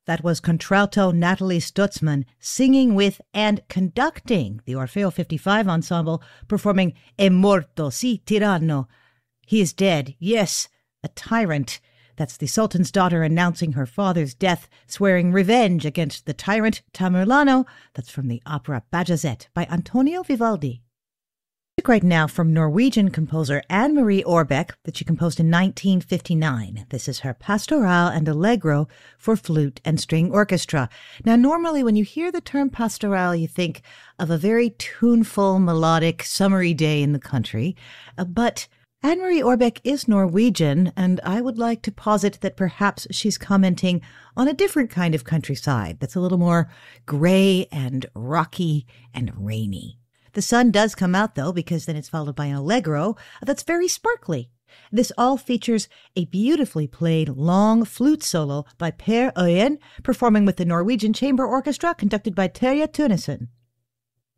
That was contralto Natalie Stutzman singing with and conducting the Orfeo 55 Ensemble, performing È morto, sì, tiranno. He is dead, yes, a tyrant. That's the Sultan's daughter announcing her father's death, swearing revenge against the tyrant Tamerlano. That's from the opera Bajazet by Antonio Vivaldi. Right now from Norwegian composer Anne Marie Orbeck that she composed in 1959. This is her Pastoral and Allegro for flute and string orchestra. Now, normally when you hear the term pastoral, you think of a very tuneful, melodic, summery day in the country. But Anne Marie Orbeck is Norwegian, and I would like to posit that perhaps she's commenting on a different kind of countryside that's a little more gray and rocky and rainy. The sun does come out, though, because then it's followed by an allegro that's very sparkly. This all features a beautifully played long flute solo by Per Øyen, performing with the Norwegian Chamber Orchestra conducted by Terje Tønnesen.